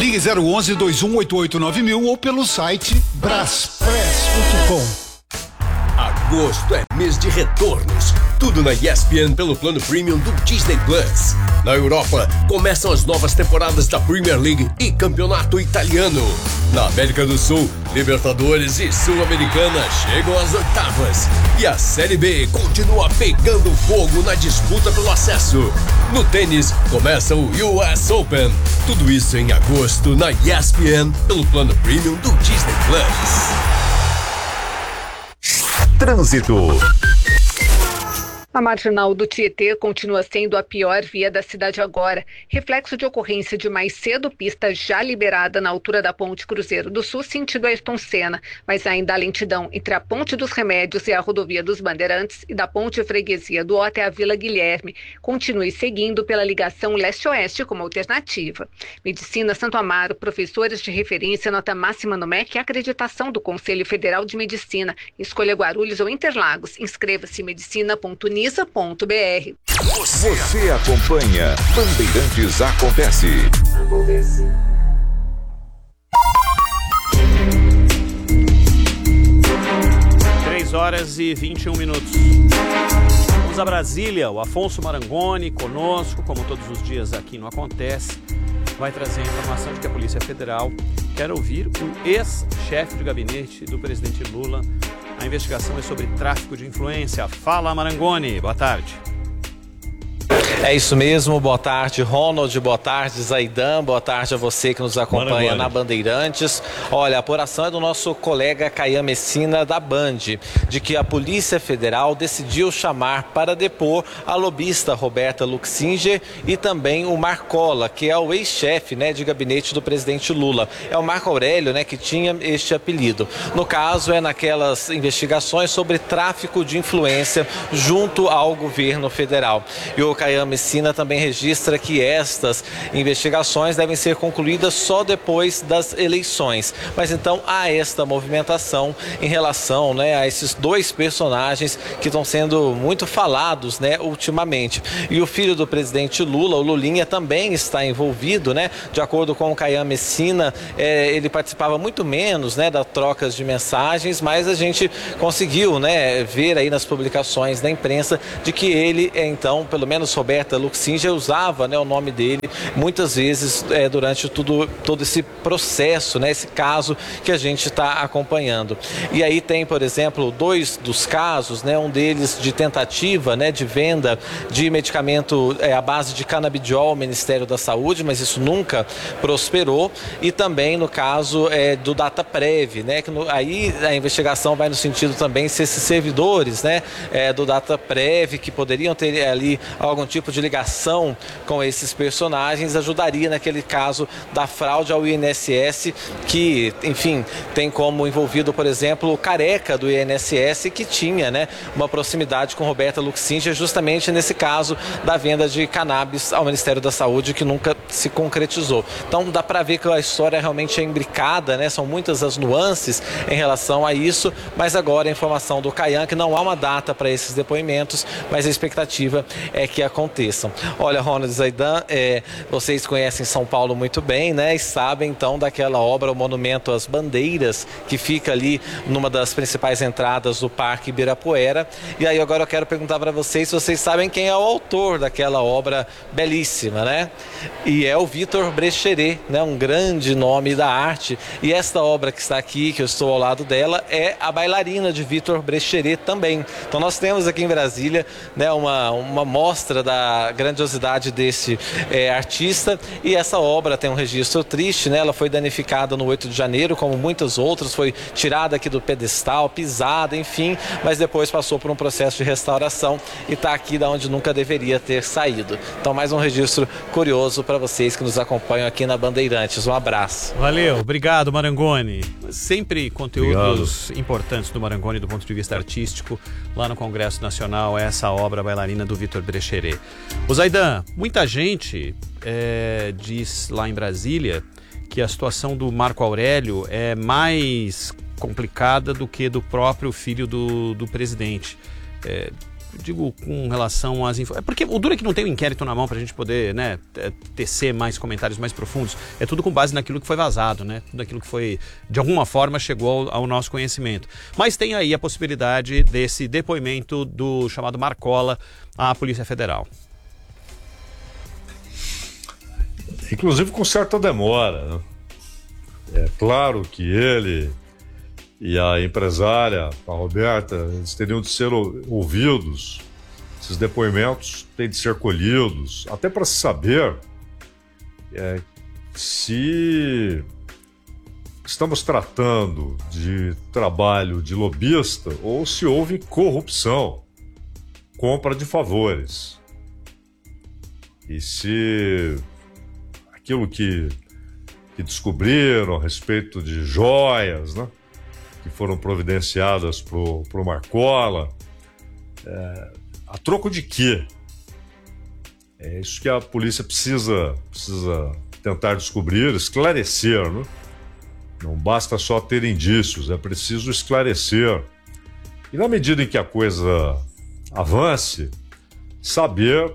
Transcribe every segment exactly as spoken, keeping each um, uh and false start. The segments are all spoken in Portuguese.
Ligue zero onze, dois um oito oito nove mil ou pelo site braspress ponto com. Agosto é mês de retornos. Tudo na E S P N pelo plano premium do Disney Plus. Na Europa, começam as novas temporadas da Premier League e Campeonato Italiano. Na América do Sul, Libertadores e Sul-Americana chegam às oitavas. E a Série B continua pegando fogo na disputa pelo acesso. No tênis, começa o U S Open. Tudo isso em agosto na E S P N pelo plano premium do Disney Plus. Trânsito. A marginal do Tietê continua sendo a pior via da cidade agora, reflexo de ocorrência de mais cedo, pista já liberada na altura da Ponte Cruzeiro do Sul, sentido Ayrton Senna, mas ainda há lentidão entre a Ponte dos Remédios e a Rodovia dos Bandeirantes e da Ponte Freguesia do Ó até a Vila Guilherme. Continue seguindo pela ligação leste-oeste como alternativa. Medicina Santo Amaro, professores de referência, nota máxima no M E C e acreditação do Conselho Federal de Medicina. Escolha Guarulhos ou Interlagos. Inscreva-se em medicina ponto unisa ponto b r. Você, Você acompanha Bandeirantes Acontece. Acontece. três horas e vinte e um minutos. Vamos a Brasília. O Afonso Marangoni conosco, como todos os dias aqui no Acontece, vai trazer a informação de que a Polícia Federal quer ouvir o ex-chefe de gabinete do presidente Lula. A investigação é sobre tráfico de influência. Fala, Marangoni. Boa tarde. É isso mesmo, boa tarde, Ronald, boa tarde, Zaidan, boa tarde a você que nos acompanha Marangoni. Na Bandeirantes. Olha, a apuração é do nosso colega Caian Messina, da Band, de que a Polícia Federal decidiu chamar para depor a lobista Roberta Luxinger e também o Marcola, que é o ex-chefe, né, de gabinete do presidente Lula. É o Marco Aurélio, né, que tinha este apelido. No caso, é naquelas investigações sobre tráfico de influência junto ao governo federal. E o Caian Messina também registra que estas investigações devem ser concluídas só depois das eleições. Mas então há esta movimentação em relação, né, a esses dois personagens que estão sendo muito falados, né, ultimamente. E o filho do presidente Lula, o Lulinha, também está envolvido, né? De acordo com o Caian Messina, é, ele participava muito menos, né, das trocas de mensagens, mas a gente conseguiu, né, ver aí nas publicações da imprensa de que ele, então, pelo menos Roberta Luxinger usava, né, o nome dele muitas vezes é, durante tudo, todo esse processo, né, esse caso que a gente está acompanhando. E aí tem, por exemplo, dois dos casos, né, um deles de tentativa, né, de venda de medicamento é, à base de canabidiol ao Ministério da Saúde, mas isso nunca prosperou, e também no caso é, do Dataprev, né, que no, aí a investigação vai no sentido também se esses servidores, né, é, do Dataprev, que poderiam ter ali algum tipo de ligação com esses personagens, ajudaria naquele caso da fraude ao I N S S, que, enfim, tem como envolvido, por exemplo, o careca do I N S S, que tinha, né, uma proximidade com Roberta Luxinger, justamente nesse caso da venda de cannabis ao Ministério da Saúde, que nunca se concretizou. Então dá para ver que a história realmente é imbricada, né, são muitas as nuances em relação a isso, mas agora a informação do Caian, que não há uma data para esses depoimentos, mas a expectativa é que aconteçam. Olha, Ronald, Zaidan, é, vocês conhecem São Paulo muito bem, né? E sabem então daquela obra, o Monumento às Bandeiras, que fica ali numa das principais entradas do Parque Ibirapuera. E aí agora eu quero perguntar para vocês se vocês sabem quem é o autor daquela obra belíssima, né? E é o Vitor Brecheret, né? Um grande nome da arte. E esta obra que está aqui, que eu estou ao lado dela, é a bailarina de Vitor Brecheret também. Então nós temos aqui em Brasília, né, uma, uma mostra da grandiosidade desse é, artista, e essa obra tem um registro triste, né? Ela foi danificada no oito de janeiro, como muitas outras, foi tirada aqui do pedestal, pisada, enfim, mas depois passou por um processo de restauração e está aqui da onde nunca deveria ter saído. Então mais um registro curioso para vocês que nos acompanham aqui na Bandeirantes. Um abraço. Valeu, obrigado, Marangoni. Sempre conteúdos obrigado. Importantes do Marangoni do ponto de vista artístico, lá no Congresso Nacional, essa obra bailarina do Vitor Brecheret. O Zaidan, muita gente é, diz lá em Brasília que a situação do Marco Aurélio é mais complicada do que do próprio filho do, do presidente. É, digo com relação às informações. É porque o duro é que não tem o inquérito na mão pra gente poder, né, tecer mais comentários mais profundos. É tudo com base naquilo que foi vazado, né? Tudo aquilo que foi, de alguma forma, chegou ao, ao nosso conhecimento. Mas tem aí a possibilidade desse depoimento do chamado Marcola à Polícia Federal. Inclusive com certa demora, né? É claro que ele e a empresária, a Roberta, eles teriam de ser ouvidos. Esses depoimentos têm de ser colhidos, até para se saber é, se estamos tratando de trabalho de lobista ou se houve corrupção, compra de favores. E se aquilo que, que descobriram a respeito de joias, né, que foram providenciadas pro, pro Marcola, é, a troco de quê? É isso que a polícia precisa, precisa tentar descobrir, esclarecer, né? Não basta só ter indícios, é preciso esclarecer. E na medida em que a coisa avance, saber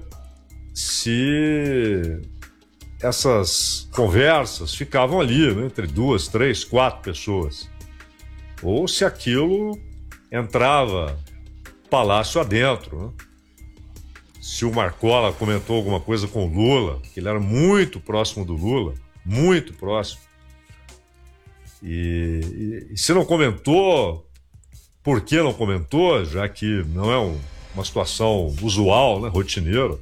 se essas conversas ficavam ali, né, entre duas, três, quatro pessoas. Ou se aquilo entrava palácio adentro, né? Se o Marcola comentou alguma coisa com o Lula, que ele era muito próximo do Lula, muito próximo. E, e, e se não comentou, por que não comentou, já que não é um, uma situação usual, né, rotineira.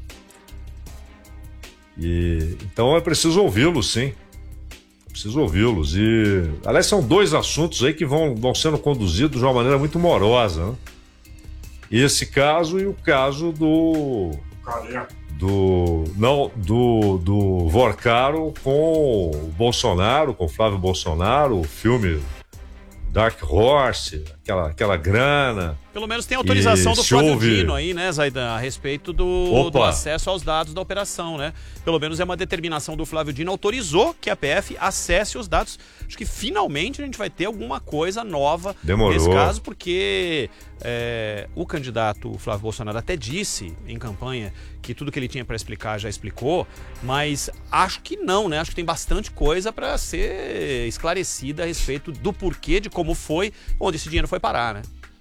E, então é preciso ouvi-los, sim. Preciso ouvi-los. E, aliás, são dois assuntos aí que vão, vão sendo conduzidos de uma maneira muito morosa, né? Esse caso e o caso do... do não, do, do Vorcaro com o Bolsonaro, com o Flávio Bolsonaro, o filme Dark Horse, aquela, aquela grana. Pelo menos tem autorização do Flávio houve... Dino aí, né, Zaidan, a respeito do, do acesso aos dados da operação, né? Pelo menos é uma determinação do Flávio Dino, autorizou que a P F acesse os dados. Acho que finalmente a gente vai ter alguma coisa nova Demorou. nesse caso, porque é, o candidato Flávio Bolsonaro até disse em campanha que tudo que ele tinha para explicar já explicou, mas acho que não, né? Acho que tem bastante coisa para ser esclarecida a respeito do porquê, de como foi, onde esse dinheiro foi parar, né?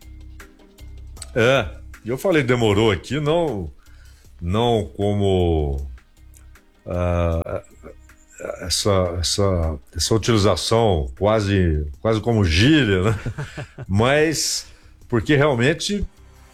É, eu falei demorou aqui, não, não como uh, essa, essa, essa utilização quase, quase como gíria, né? Mas porque realmente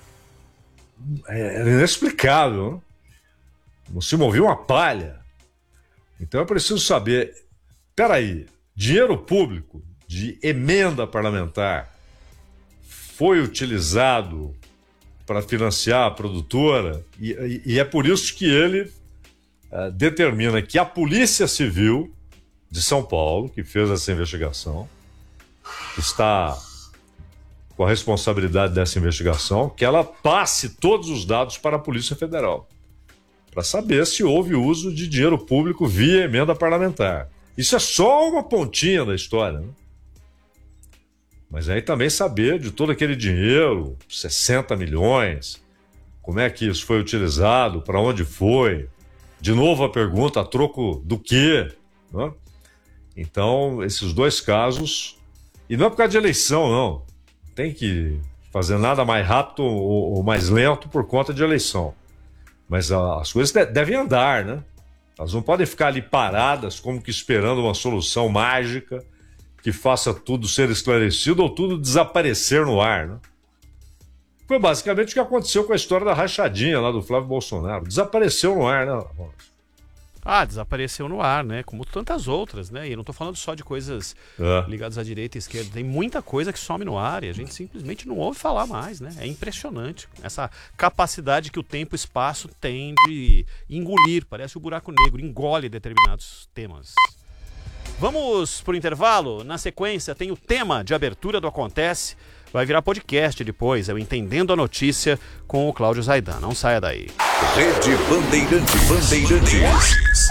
era inexplicável, né? Não se movia uma palha. Então é preciso saber, peraí, dinheiro público de emenda parlamentar foi utilizado para financiar a produtora, e, e, e é por isso que ele uh, determina que a Polícia Civil de São Paulo, que fez essa investigação, está com a responsabilidade dessa investigação, que ela passe todos os dados para a Polícia Federal, para saber se houve uso de dinheiro público via emenda parlamentar. Isso é só uma pontinha da história, né? Mas aí também saber de todo aquele dinheiro, sessenta milhões, como é que isso foi utilizado, para onde foi. De novo a pergunta, a troco do quê? Né? Então, esses dois casos, e não é por causa de eleição, não. Tem que fazer nada mais rápido ou, ou mais lento por conta de eleição. Mas a, as coisas de, devem andar, né? Elas não podem ficar ali paradas como que esperando uma solução mágica que faça tudo ser esclarecido ou tudo desaparecer no ar, né? Foi basicamente o que aconteceu com a história da rachadinha lá do Flávio Bolsonaro. Desapareceu no ar, né? Ah, desapareceu no ar, né? Como tantas outras, né? E eu não tô falando só de coisas é. ligadas à direita e à esquerda. Tem muita coisa que some no ar e a gente simplesmente não ouve falar mais, né? É impressionante. Essa capacidade que o tempo e o espaço tem de engolir. Parece o buraco negro, engole determinados temas. Vamos pro intervalo? Na sequência tem o tema de abertura do Acontece. Vai virar podcast depois, eu Entendendo a Notícia com o Cláudio Zaidan. Não saia daí. Rede Bandeirantes. Bandeirantes.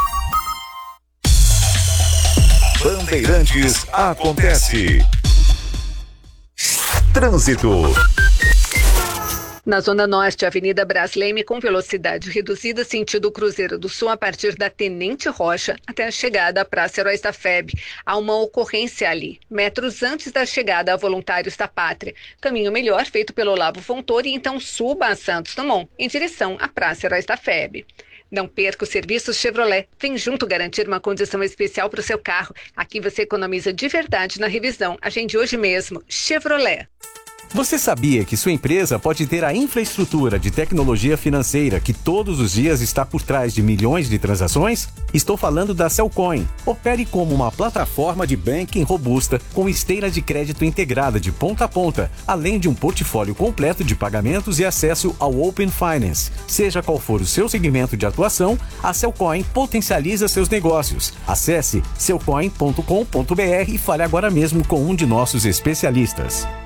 Bandeirantes Acontece. Trânsito. Na Zona Norte, a Avenida Brás Leme com velocidade reduzida sentido Cruzeiro do Sul a partir da Tenente Rocha até a chegada à Praça Heróis da F E B. Há uma ocorrência ali, metros antes da chegada a Voluntários da Pátria. Caminho melhor feito pelo Olavo Fontoura e então suba a Santos Dumont em direção à Praça Heróis da F E B. Não perca o serviço Chevrolet. Vem junto garantir uma condição especial para o seu carro. Aqui você economiza de verdade na revisão. Agende hoje mesmo. Chevrolet. Você sabia que sua empresa pode ter a infraestrutura de tecnologia financeira que todos os dias está por trás de milhões de transações? Estou falando da Cellcoin. Opere como uma plataforma de banking robusta com esteira de crédito integrada de ponta a ponta, além de um portfólio completo de pagamentos e acesso ao Open Finance. Seja qual for o seu segmento de atuação, a Cellcoin potencializa seus negócios. Acesse cellcoin ponto com ponto br e fale agora mesmo com um de nossos especialistas.